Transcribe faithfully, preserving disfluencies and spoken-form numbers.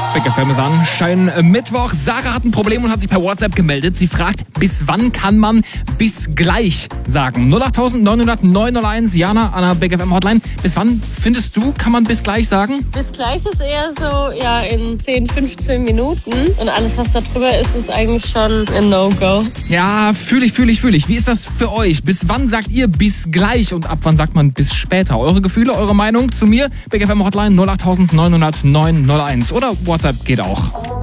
Big F M ist an. Schein Mittwoch. Sarah hat ein Problem und hat sich per WhatsApp gemeldet. Sie fragt, bis wann kann man bis gleich sagen? null acht neun null null neun null eins. Jana an der Big F M Hotline. Bis wann findest du, kann man bis gleich sagen? Bis gleich ist eher so, ja, in zehn, fünfzehn Minuten. Und alles, was da drüber ist, ist eigentlich schon ein No-Go. Ja, fühle ich, fühle ich, fühle ich. Wie ist das für euch? Bis wann sagt ihr bis gleich und ab wann sagt man bis später? Eure Gefühle, eure Meinung zu mir? Big F M Hotline null acht neun null null neun null eins. Oder WhatsApp geht auch.